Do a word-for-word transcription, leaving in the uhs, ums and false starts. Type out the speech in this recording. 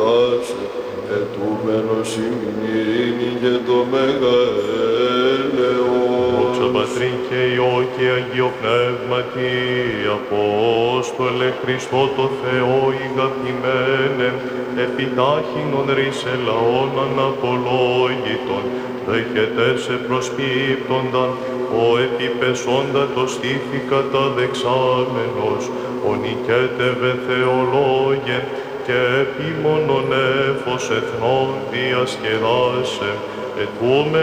ετούμενος ημιν ειρήνη και το μεγαέλεος. Δόξα Πατρί και Υιό και Αγίο Πνεύματι, Απόστολε Χριστό το Θεό ηγαπημένε, επιτάχυνον ρίσε λαών αναπολόγητον, δέχεται σε προσπίπτονταν, ο επιπεσόντα το στήθη καταδεξάμενος, ο νικέτευε Θεολόγε, και επίμονον έφος εθνών διασκεδάσε, ετούμε